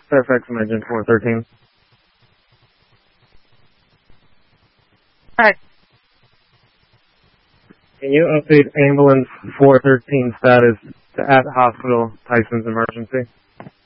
Fairfax Emergent 413. Hi. Can you update ambulance 413 status to at hospital Tyson's emergency?